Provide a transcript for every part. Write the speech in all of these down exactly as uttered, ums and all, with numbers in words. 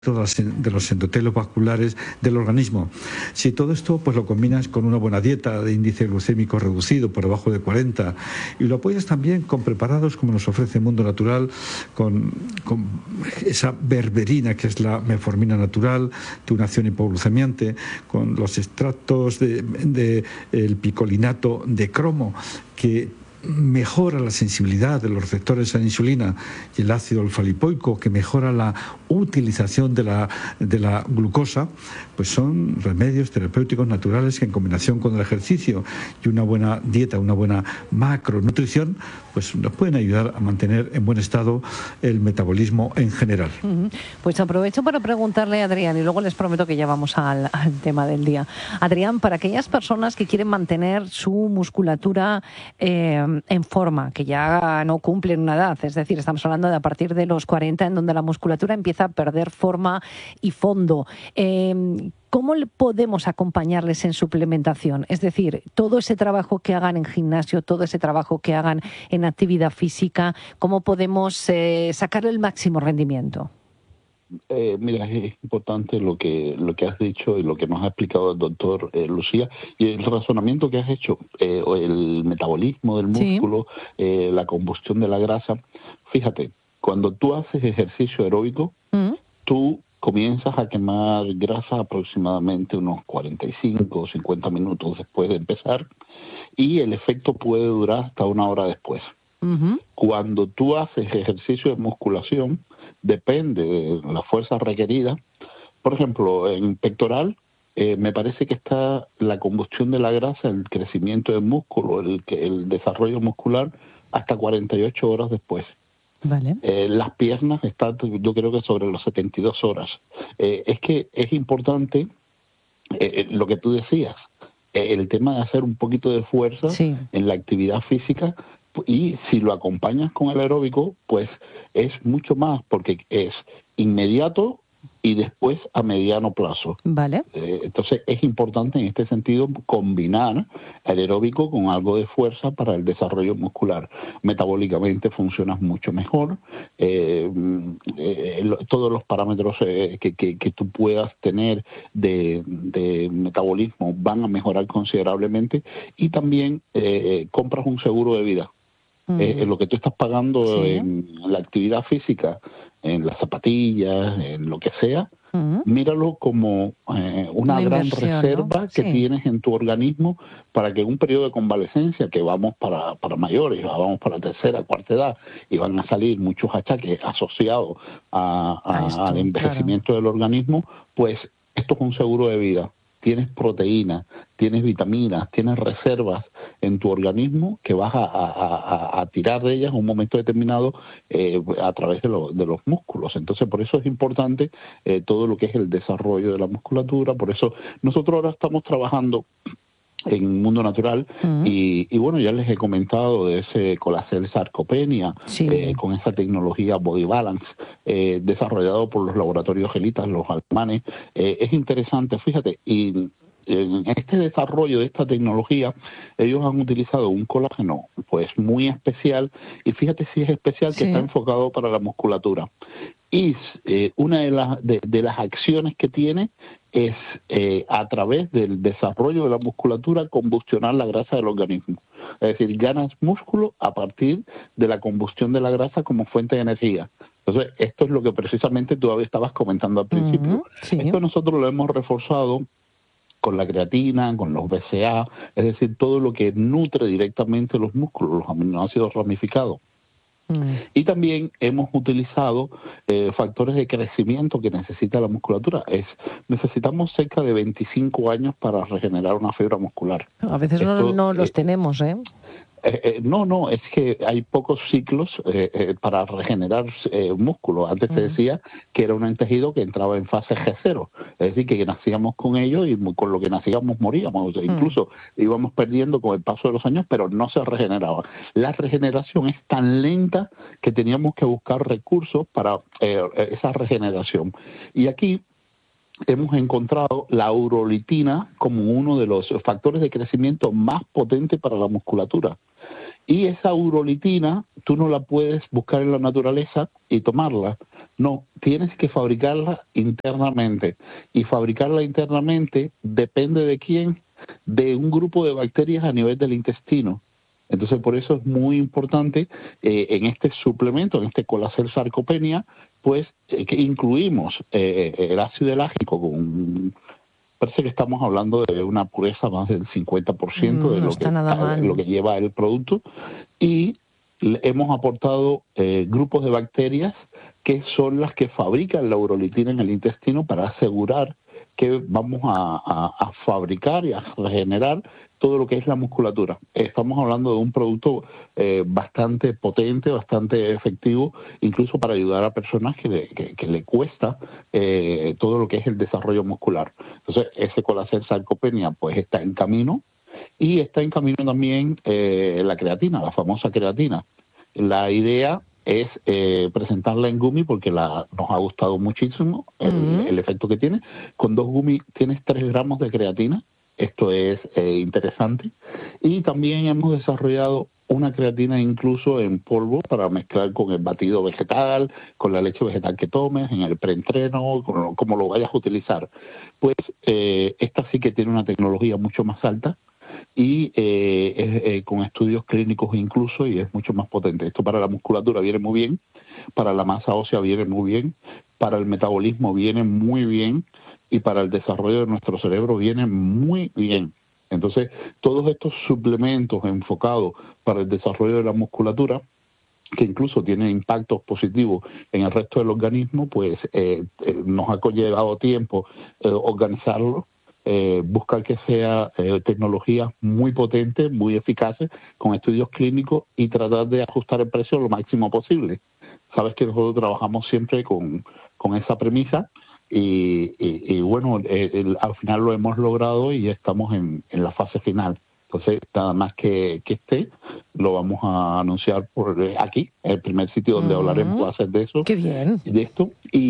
todas de los endotelos vasculares del organismo. Si todo esto pues lo combinas con una buena dieta de índice glucémico reducido por debajo de cuarenta y lo apoyas también con preparados como nos ofrece Mundo Natural, con, con esa berberina que es la metformina natural, tunación hipoglucemiante, con los extractos de, de el picolinato de cromo que mejora la sensibilidad de los receptores a la insulina, y el ácido alfa-lipoico que mejora la utilización de la, de la glucosa, pues son remedios terapéuticos naturales que en combinación con el ejercicio y una buena dieta, una buena macronutrición, pues nos pueden ayudar a mantener en buen estado el metabolismo en general. Uh-huh. Pues aprovecho para preguntarle a Adrián y luego les prometo que ya vamos al, al tema del día. Adrián, para aquellas personas que quieren mantener su musculatura eh, en forma, que ya no cumplen una edad, es decir, estamos hablando de a partir de los cuarenta, en donde la musculatura empieza a perder forma y fondo. Eh, ¿Cómo podemos acompañarles en suplementación? Es decir, todo ese trabajo que hagan en gimnasio, todo ese trabajo que hagan en actividad física, ¿cómo podemos eh, sacarle el máximo rendimiento? Eh, mira, es importante lo que lo que has dicho y lo que nos ha explicado el doctor eh, Lucía, y el razonamiento que has hecho, eh, el metabolismo del músculo, sí. eh, la combustión de la grasa. Fíjate, cuando tú haces ejercicio aeróbico, ¿Mm? tú comienzas a quemar grasa aproximadamente unos cuarenta y cinco o cincuenta minutos después de empezar, y el efecto puede durar hasta una hora después. Uh-huh. Cuando tú haces ejercicio de musculación, depende de la fuerza requerida. Por ejemplo, en pectoral, eh, me parece que está la combustión de la grasa, el crecimiento del músculo, el, el desarrollo muscular, hasta cuarenta y ocho horas después. Vale. Eh, las piernas están, yo creo que sobre las setenta y dos horas. Eh, es que es importante eh, lo que tú decías, eh, el tema de hacer un poquito de fuerza, sí, en la actividad física, y si lo acompañas con el aeróbico, pues es mucho más, porque es inmediato y después a mediano plazo. Vale. Eh, entonces es importante en este sentido combinar el aeróbico con algo de fuerza para el desarrollo muscular. Metabólicamente funcionas mucho mejor, eh, eh, todos los parámetros eh, que, que, que tú puedas tener de, de metabolismo van a mejorar considerablemente, y también eh, compras un seguro de vida. Uh-huh. Eh, lo que tú estás pagando, sí, en la actividad física, en las zapatillas, en lo que sea, uh-huh, míralo como eh, una, una gran reserva, ¿no?, que sí, tienes en tu organismo para que en un periodo de convalecencia, que vamos para, para mayores, vamos para la tercera, cuarta edad, y van a salir muchos achaques asociados a, a, a esto, al envejecimiento, claro, del organismo, pues esto es un seguro de vida. Tienes proteínas, tienes vitaminas, tienes reservas en tu organismo que vas a, a, a, a tirar de ellas en un momento determinado eh, a través de, lo, de los músculos. Entonces, por eso es importante eh, todo lo que es el desarrollo de la musculatura. Por eso nosotros ahora estamos trabajando en Mundo Natural, uh-huh, y, y bueno, ya les he comentado de ese Colacel Sarcopenia, sí, eh, con esa tecnología Body Balance, eh, desarrollado por los laboratorios Gelitas, los alemanes. Eh, es interesante, fíjate, y en este desarrollo de esta tecnología, ellos han utilizado un colágeno pues muy especial, y fíjate si es especial, sí, que está enfocado para la musculatura. Y eh, una de las, de, de las acciones que tiene es, eh, a través del desarrollo de la musculatura, combustionar la grasa del organismo. Es decir, ganas músculo a partir de la combustión de la grasa como fuente de energía. Entonces, esto es lo que precisamente tú estabas comentando al principio. Uh-huh, sí. Esto nosotros lo hemos reforzado con la creatina, con los B C A, es decir, todo lo que nutre directamente los músculos, los aminoácidos ramificados. Mm. Y también hemos utilizado eh, factores de crecimiento que necesita la musculatura. Es, necesitamos cerca de veinticinco años para regenerar una fibra muscular. A veces Esto, no, no los eh, tenemos, ¿eh? Eh, eh, no, no, es que hay pocos ciclos eh, eh, para regenerar eh, músculo. Antes uh-huh, te decía que era un tejido que entraba en fase G cero, es decir, que nacíamos con ello y con lo que nacíamos moríamos. O sea, uh-huh, incluso íbamos perdiendo con el paso de los años, pero no se regeneraba. La regeneración es tan lenta que teníamos que buscar recursos para eh, esa regeneración. Y aquí hemos encontrado la urolitina como uno de los factores de crecimiento más potentes para la musculatura. Y esa urolitina tú no la puedes buscar en la naturaleza y tomarla. No, tienes que fabricarla internamente. Y fabricarla internamente depende de quién, de un grupo de bacterias a nivel del intestino. Entonces, por eso es muy importante eh, en este suplemento, en este Colacel Sarcopenia, pues eh, que incluimos eh, el ácido elágico con... Parece que estamos hablando de una pureza más del cincuenta por ciento mm, de no lo, está que, nada mal. lo que lleva el producto. Y le hemos aportado eh, grupos de bacterias que son las que fabrican la urolitina en el intestino para asegurar que vamos a, a, a fabricar y a regenerar todo lo que es la musculatura. Estamos hablando de un producto eh, bastante potente, bastante efectivo, incluso para ayudar a personas que le, que, que le cuesta eh, todo lo que es el desarrollo muscular. Entonces, ese Colacel Sarcopenia pues está en camino, y está en camino también eh, la creatina, la famosa creatina. La idea es eh, presentarla en gummy porque la, nos ha gustado muchísimo el, uh-huh. el efecto que tiene. Con dos gummy tienes tres gramos de creatina. Esto es eh, interesante. Y también hemos desarrollado una creatina incluso en polvo para mezclar con el batido vegetal, con la leche vegetal que tomes, en el preentreno, con, como lo vayas a utilizar. Pues eh, esta sí que tiene una tecnología mucho más alta y eh, es, eh, con estudios clínicos incluso, y es mucho más potente. Esto para la musculatura viene muy bien, para la masa ósea viene muy bien, para el metabolismo viene muy bien, y para el desarrollo de nuestro cerebro viene muy bien. Entonces, todos estos suplementos enfocados para el desarrollo de la musculatura, que incluso tienen impactos positivos en el resto del organismo, pues eh, eh, nos ha llevado tiempo eh, organizarlo, eh, buscar que sea eh, tecnologías muy potentes, muy eficaces, con estudios clínicos, y tratar de ajustar el precio lo máximo posible. Sabes que nosotros trabajamos siempre con, con esa premisa, y, y, y bueno, eh, el, al final lo hemos logrado y ya estamos en, en la fase final. Entonces, nada más que, que esté, lo vamos a anunciar por aquí, el primer sitio donde uh-huh. hablaremos va a ser de eso. ¡Qué bien! De esto,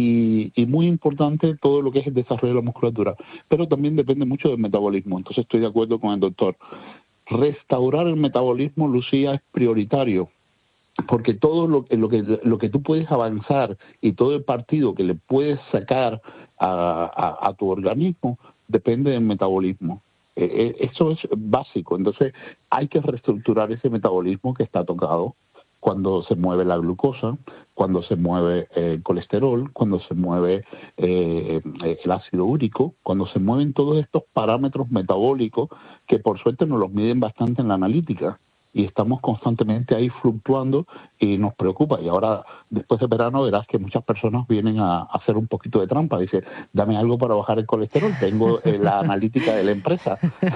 y, y muy importante todo lo que es el desarrollo de la musculatura, pero también depende mucho del metabolismo. Entonces estoy de acuerdo con el doctor. Restaurar el metabolismo, Lucía, es prioritario, porque todo lo, lo, que, lo que tú puedes avanzar y todo el partido que le puedes sacar a, a, a tu organismo depende del metabolismo. Eh, eso es básico. Entonces hay que reestructurar ese metabolismo que está tocado cuando se mueve la glucosa, cuando se mueve eh, el colesterol, cuando se mueve eh, el ácido úrico, cuando se mueven todos estos parámetros metabólicos que por suerte nos los miden bastante en la analítica. Y estamos constantemente ahí fluctuando y nos preocupa. Y ahora, después de verano, verás que muchas personas vienen a hacer un poquito de trampa. Dice, dame algo para bajar el colesterol, tengo eh, la analítica de la empresa.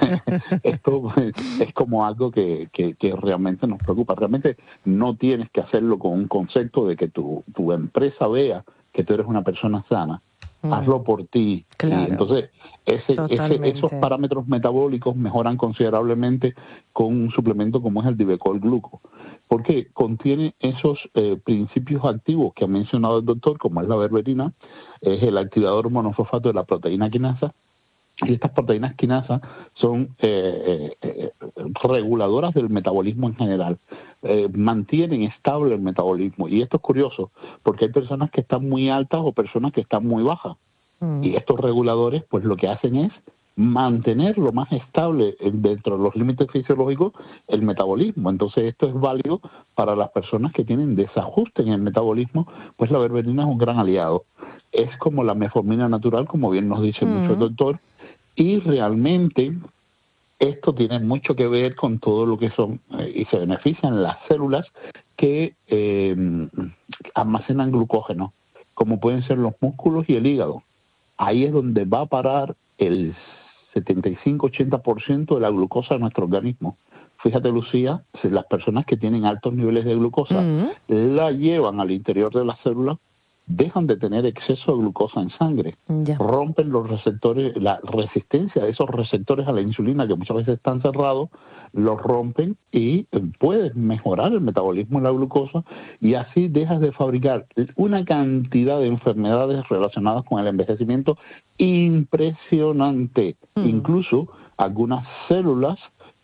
Esto pues, es como algo que, que, que realmente nos preocupa. Realmente no tienes que hacerlo con un concepto de que tu, tu empresa vea que tú eres una persona sana. Hazlo por ti. Claro. Y entonces, ese, ese, esos parámetros metabólicos mejoran considerablemente con un suplemento como es el Divecol Gluco, porque contiene esos eh, principios activos que ha mencionado el doctor, como es la berberina, es el activador monofosfato de la proteína quinasa, y estas proteínas quinasa son eh, eh, reguladoras del metabolismo en general, eh, mantienen estable el metabolismo. Y esto es curioso, porque hay personas que están muy altas o personas que están muy bajas. Mm. Y estos reguladores, pues lo que hacen es mantener lo más estable dentro de los límites fisiológicos el metabolismo. Entonces esto es válido para las personas que tienen desajuste en el metabolismo, pues la berberina es un gran aliado. Es como la metformina natural, como bien nos dice mm. mucho el doctor, y realmente esto tiene mucho que ver con todo lo que son, eh, y se benefician las células que eh, almacenan glucógeno, como pueden ser los músculos y el hígado. Ahí es donde va a parar el setenta y cinco a ochenta por ciento de la glucosa de nuestro organismo. Fíjate, Lucía, si las personas que tienen altos niveles de glucosa mm. la llevan al interior de las células, dejan de tener exceso de glucosa en sangre, ya. rompen los receptores, la resistencia de esos receptores a la insulina que muchas veces están cerrados, los rompen y puedes mejorar el metabolismo de la glucosa, y así dejas de fabricar una cantidad de enfermedades relacionadas con el envejecimiento impresionante. Mm. Incluso algunas células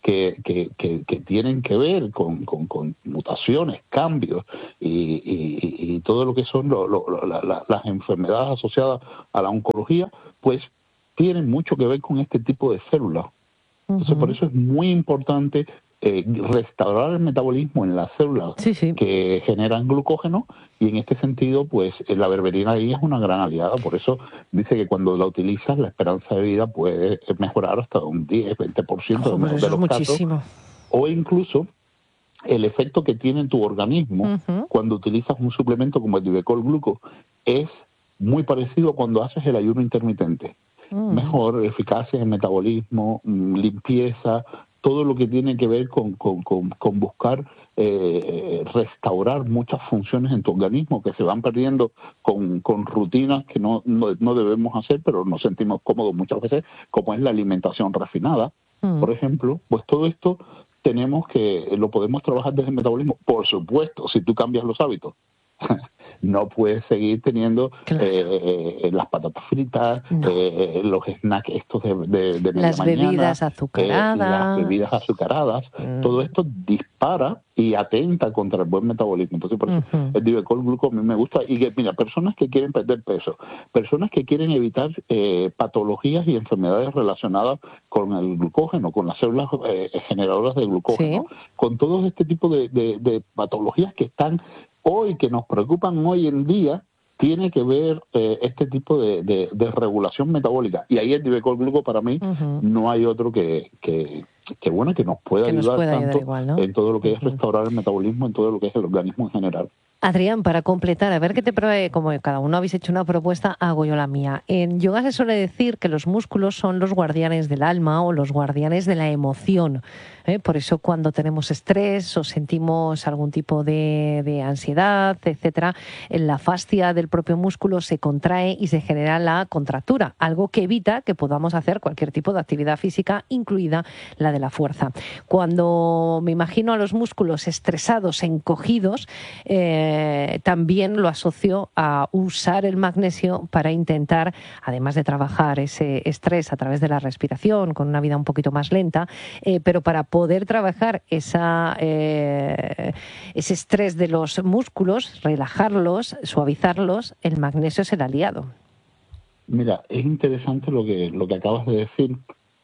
que, que, que, que tienen que ver con, con, con mutaciones, cambios y, y, y todo lo que son lo, lo, la, la, las enfermedades asociadas a la oncología, pues tienen mucho que ver con este tipo de células. Entonces, uh-huh. por eso es muy importante eh, restaurar el metabolismo en las células sí, sí. que generan glucógeno, y en este sentido, pues la berberina ahí es una gran aliada. Por eso dice que cuando la utilizas, la esperanza de vida puede mejorar hasta un diez, veinte por ciento oh, de, pues de eso los es casos. Muchísimo. O incluso el efecto que tiene en tu organismo uh-huh. cuando utilizas un suplemento como el Divecol Gluco es muy parecido a cuando haces el ayuno intermitente. Uh-huh. Mejor eficacia en metabolismo, limpieza, todo lo que tiene que ver con, con, con, con buscar eh, restaurar muchas funciones en tu organismo que se van perdiendo con, con rutinas que no, no, no debemos hacer, pero nos sentimos cómodos muchas veces, como es la alimentación refinada, uh-huh. por ejemplo. Pues todo esto tenemos que, lo podemos trabajar desde el metabolismo. Por supuesto, si tú cambias los hábitos. No puedes seguir teniendo claro. eh, las patatas fritas, no. eh, los snacks estos de, de, de media las mañana, bebidas azucaradas, eh, las bebidas azucaradas, mm. todo esto dispara y atenta contra el buen metabolismo. Entonces, por eso uh-huh. el Divecol Gluco a mí me gusta. Y que, mira, personas que quieren perder peso, personas que quieren evitar eh, patologías y enfermedades relacionadas con el glucógeno, con las células eh, generadoras de glucógeno, ¿sí? con todo este tipo de, de, de patologías que están hoy, que nos preocupan hoy en día, tiene que ver eh, este tipo de, de, de regulación metabólica. Y ahí el Divecol Gluco para mí uh-huh. no hay otro que, que, que bueno que nos pueda que ayudar nos pueda tanto ayudar igual, ¿no? en todo lo que uh-huh. es restaurar el metabolismo, en todo lo que es el organismo en general. Adrián, para completar, a ver qué te pruebe, como cada uno habéis hecho una propuesta, hago yo la mía. En yoga se suele decir que los músculos son los guardianes del alma o los guardianes de la emoción. ¿eh? Por eso cuando tenemos estrés o sentimos algún tipo de, de ansiedad, etcétera, la fascia del propio músculo se contrae y se genera la contractura, algo que evita que podamos hacer cualquier tipo de actividad física, incluida la de la fuerza. Cuando me imagino a los músculos estresados, encogidos, eh, Eh, también lo asocio a usar el magnesio para intentar, además de trabajar ese estrés a través de la respiración, con una vida un poquito más lenta, eh, pero para poder trabajar esa, eh, ese estrés de los músculos, relajarlos, suavizarlos, el magnesio es el aliado. Mira, es interesante lo que, lo que acabas de decir,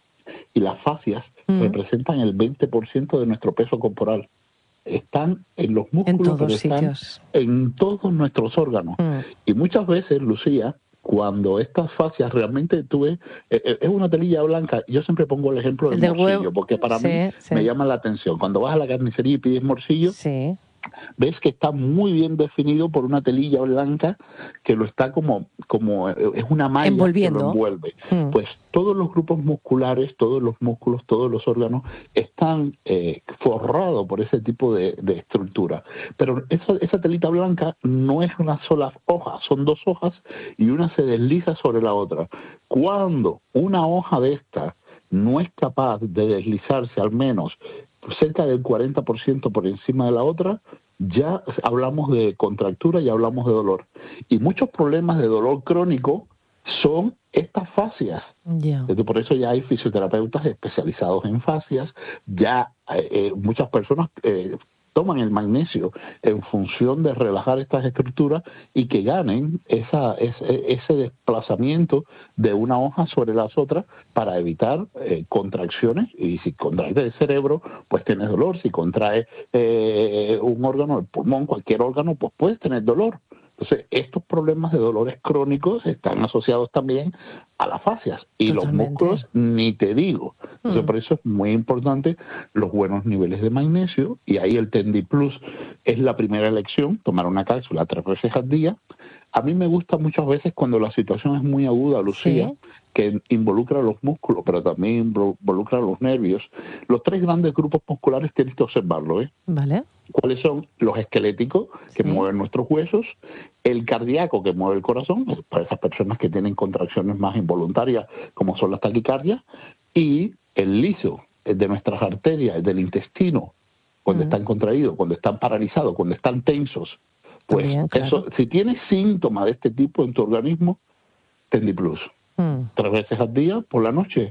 y las fascias mm. representan el veinte por ciento de nuestro peso corporal. Están en los músculos, en pero están sitios. en todos nuestros órganos. Mm. Y muchas veces, Lucía, cuando estas fascias realmente tú ves, eh, es una telilla blanca, yo siempre pongo el ejemplo del, del morcillo, huevo. Porque para sí, mí sí. me llama la atención. Cuando vas a la carnicería y pides morcillo, sí. ves que está muy bien definido por una telilla blanca que lo está como, como es una malla envolviendo. Que lo envuelve. Mm. Pues todos los grupos musculares, todos los músculos, todos los órganos están eh, forrados por ese tipo de, de estructura. Pero esa, esa telita blanca no es una sola hoja, son dos hojas y una se desliza sobre la otra. Cuando una hoja de esta no es capaz de deslizarse al menos cerca del cuarenta por ciento por encima de la otra, ya hablamos de contractura, ya hablamos de dolor. Y muchos problemas de dolor crónico son estas fascias. Yeah. Entonces, por eso ya hay fisioterapeutas especializados en fascias, ya eh, muchas personas eh, toman el magnesio en función de relajar estas estructuras y que ganen esa, ese, ese desplazamiento de una hoja sobre las otras para evitar eh, contracciones. Y si contraes el cerebro, pues tienes dolor. Si contraes eh, un órgano, el pulmón, cualquier órgano, pues puedes tener dolor. Entonces, estos problemas de dolores crónicos están asociados también a las fascias. Y Totalmente. Los músculos, ni te digo. Entonces, mm. por eso es muy importante los buenos niveles de magnesio. Y ahí el Tendi Plus es la primera elección, tomar una cápsula tres veces al día. A mí me gusta muchas veces cuando la situación es muy aguda, Lucía, ¿sí? que involucra a los músculos, pero también involucra a los nervios. Los tres grandes grupos musculares tienes que observarlo, ¿eh? Vale. ¿Cuáles son? Los esqueléticos, que sí. mueven nuestros huesos, el cardíaco, que mueve el corazón, para esas personas que tienen contracciones más involuntarias, como son las taquicardias, y el liso, el de nuestras arterias, el del intestino, cuando uh-huh. están contraídos, cuando están paralizados, cuando están tensos. Pues También, claro. eso, si tienes síntomas de este tipo en tu organismo, Tendi Plus. Uh-huh. Tres veces al día, por la noche,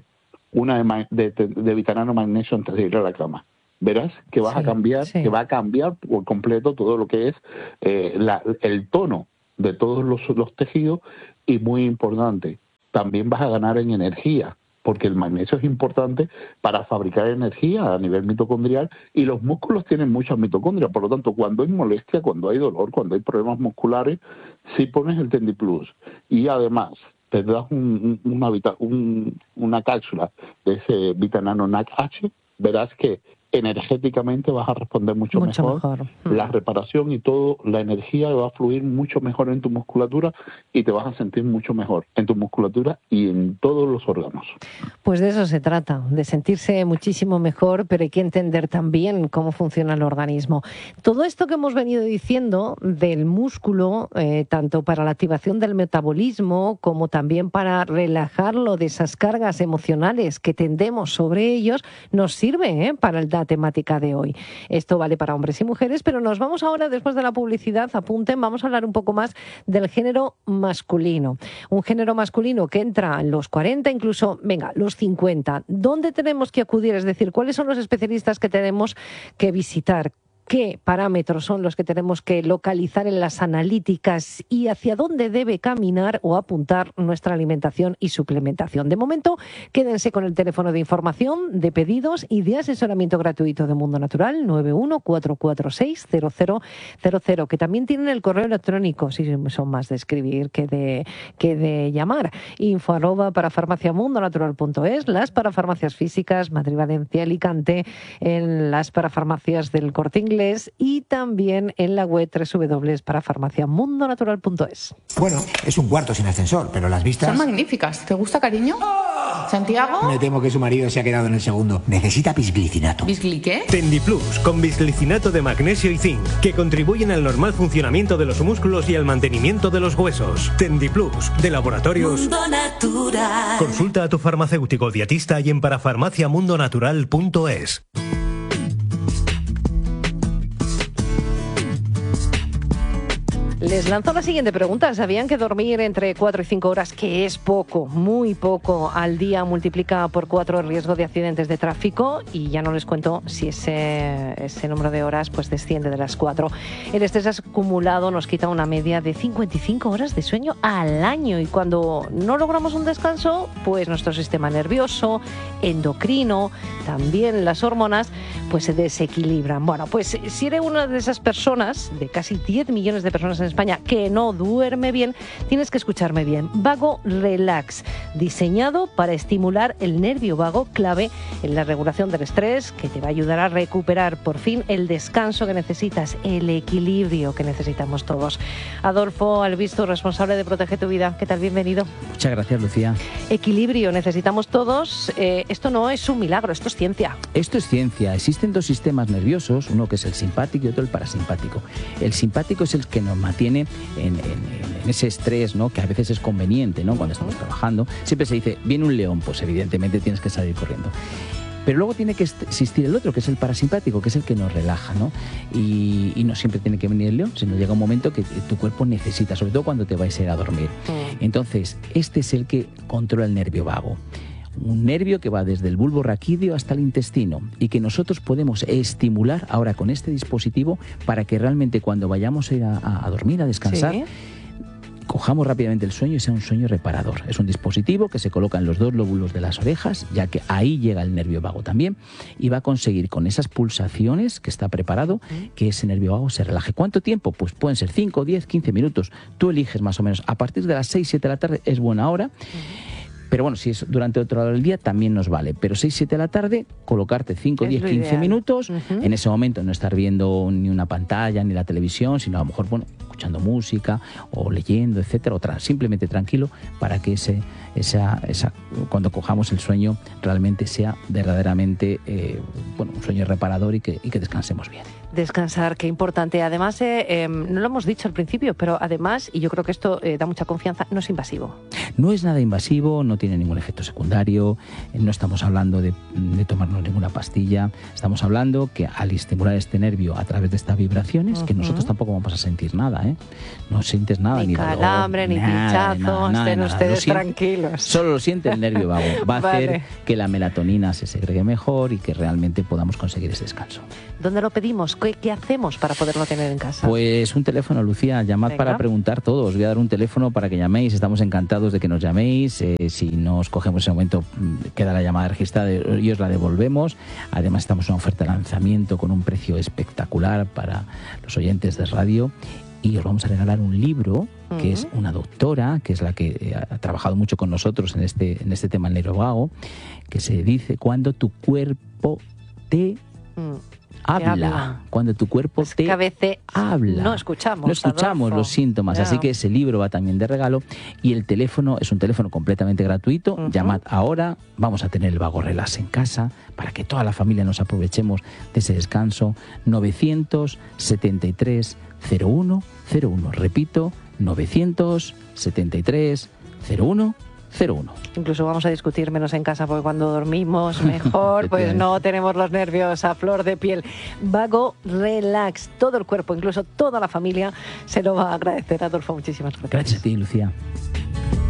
una de, de, de bitanano magnesio antes de ir a la cama. Verás que vas sí, a cambiar, sí. que va a cambiar por completo todo lo que es eh, la, el tono de todos los, los tejidos, y muy importante, también vas a ganar en energía, porque el magnesio es importante para fabricar energía a nivel mitocondrial, y los músculos tienen muchas mitocondrias. Por lo tanto, cuando hay molestia, cuando hay dolor, cuando hay problemas musculares, sí pones el TendiPlus. Y además te das un, un, una, un, una cápsula de ese Vitanano N A C H, verás que energéticamente vas a responder mucho, mucho mejor, mejor. La reparación y todo, la energía va a fluir mucho mejor en tu musculatura, y te vas a sentir mucho mejor en tu musculatura y en todos los órganos. Pues de eso se trata, de sentirse muchísimo mejor, pero hay que entender también cómo funciona el organismo. Todo esto que hemos venido diciendo del músculo, eh, tanto para la activación del metabolismo como también para relajarlo de esas cargas emocionales que tendemos sobre ellos, nos sirve ¿eh? para el la temática de hoy. Esto vale para hombres y mujeres, pero nos vamos ahora, después de la publicidad, apunten, vamos a hablar un poco más del género masculino. Un género masculino que entra en los cuarenta, incluso, venga, los cincuenta. ¿Dónde tenemos que acudir? Es decir, ¿cuáles son los especialistas que tenemos que visitar? ¿Qué parámetros son los que tenemos que localizar en las analíticas y hacia dónde debe caminar o apuntar nuestra alimentación y suplementación? De momento, quédense con el teléfono de información, de pedidos y de asesoramiento gratuito de Mundo Natural, nueve uno cuatro cuatro seis cero cero cero cero, que también tienen el correo electrónico, si son más de escribir que de, que de llamar, info arroba parafarmaciamundonatural.es, las parafarmacias físicas, Madrid, Valencia, Alicante, en las parafarmacias del Corte Inglés, y también en la web doble u doble u doble u punto parafarmaciamundonatural punto es. Bueno, es un cuarto sin ascensor, pero las vistas son magníficas. ¿Te gusta, cariño? ¡Oh! ¿Santiago? Me temo que su marido se ha quedado en el segundo. Necesita bisglicinato. ¿Bisgli qué? TendiPlus, con bisglicinato de magnesio y zinc, que contribuyen al normal funcionamiento de los músculos y al mantenimiento de los huesos. TendiPlus, de Laboratorios Mundo Natural. Consulta a tu farmacéutico dietista y en parafarmaciamundonatural punto es. Les lanzo la siguiente pregunta. ¿Sabían que dormir entre cuatro y cinco horas, que es poco, muy poco al día, multiplica por cuatro el riesgo de accidentes de tráfico? Y ya no les cuento si ese, ese número de horas pues desciende de las cuatro. El estrés acumulado nos quita una media de cincuenta y cinco horas de sueño al año. Y cuando no logramos un descanso, pues nuestro sistema nervioso, endocrino, también las hormonas, pues se desequilibran. Bueno, pues si eres una de esas personas, de casi diez millones de personas en España, que no duerme bien, tienes que escucharme bien. Vago Relax, diseñado para estimular el nervio vago, clave en la regulación del estrés, que te va a ayudar a recuperar por fin el descanso que necesitas, el equilibrio que necesitamos todos. Adolfo Albisto, responsable de Protege tu Vida, ¿qué tal? Bienvenido. Muchas gracias, Lucía. Equilibrio necesitamos todos. Eh, esto no es un milagro, esto es ciencia. Esto es ciencia. Existen dos sistemas nerviosos, uno que es el simpático y otro el parasimpático. El simpático es el que nos mantiene en, en, en ese estrés, ¿no? Que a veces es conveniente, ¿no? Cuando estamos trabajando. Siempre se dice, viene un león, pues evidentemente tienes que salir corriendo. Pero luego tiene que existir el otro, que es el parasimpático, que es el que nos relaja, ¿no? Y, y no siempre tiene que venir el león, sino llega un momento que tu cuerpo necesita, sobre todo cuando te vais a ir a dormir. Entonces, este es el que controla el nervio vago. Un nervio que va desde el bulbo raquídeo hasta el intestino y que nosotros podemos estimular ahora con este dispositivo para que realmente cuando vayamos a ir a, a dormir, a descansar, ¿sí?, cojamos rápidamente el sueño y sea un sueño reparador. Es un dispositivo que se coloca en los dos lóbulos de las orejas, ya que ahí llega el nervio vago también, y va a conseguir con esas pulsaciones que está preparado que ese nervio vago se relaje. ¿Cuánto tiempo? Pues pueden ser cinco, diez, quince minutos. Tú eliges más o menos. A partir de las seis, siete de la tarde es buena hora. Pero bueno, si es durante otro lado del día también nos vale. Pero seis, siete de la tarde, colocarte cinco, diez, quince minutos. Uh-huh. En ese momento no estar viendo ni una pantalla ni la televisión, sino a lo mejor, bueno, escuchando música o leyendo, etcétera, o tra- simplemente tranquilo para que ese, esa, esa, cuando cojamos el sueño realmente sea verdaderamente eh, bueno, un sueño reparador y que, y que descansemos bien. Descansar, qué importante. Además, eh, eh, no lo hemos dicho al principio, pero además, y yo creo que esto eh, da mucha confianza, no es invasivo. No es nada invasivo, no tiene ningún efecto secundario, no estamos hablando de, de tomarnos ninguna pastilla, estamos hablando que al estimular este nervio a través de estas vibraciones, uh-huh. que nosotros tampoco vamos a sentir nada, ¿eh? No sientes nada, ni, ni calambre, dolor, ni nada, pinchazo, nada, nada, estén nada, ustedes siente, tranquilos. Solo lo siente el nervio vago. Va a vale. hacer que la melatonina se segregue mejor y que realmente podamos conseguir ese descanso. ¿Dónde lo pedimos? ¿Qué, qué hacemos para poderlo tener en casa? Pues un teléfono, Lucía, llamad Venga. para preguntar todo. Os voy a dar un teléfono para que llaméis, estamos encantados de que nos llaméis. Eh, si no os cogemos en ese momento, queda la llamada registrada y os la devolvemos. Además, estamos en una oferta de lanzamiento con un precio espectacular para los oyentes de radio. Y os vamos a regalar un libro que uh-huh. es una doctora, que es la que ha trabajado mucho con nosotros en este, en este tema del nervio vago, que se dice Cuando tu cuerpo te... Uh. Habla, habla, cuando tu cuerpo es te que a veces habla. No escuchamos. No escuchamos Adolfo. los síntomas. Yeah. Así que ese libro va también de regalo. Y el teléfono es un teléfono completamente gratuito. Uh-huh. Llamad ahora. Vamos a tener el Vago Relax en casa para que toda la familia nos aprovechemos de ese descanso. novecientos setenta y tres cero uno cero uno. Repito, novecientos setenta y tres cero uno cero uno. Incluso vamos a discutir menos en casa porque cuando dormimos mejor, pues no tenemos los nervios a flor de piel. Vago Relax, todo el cuerpo, incluso toda la familia se lo va a agradecer. Adolfo, muchísimas gracias. Gracias a ti, Lucía.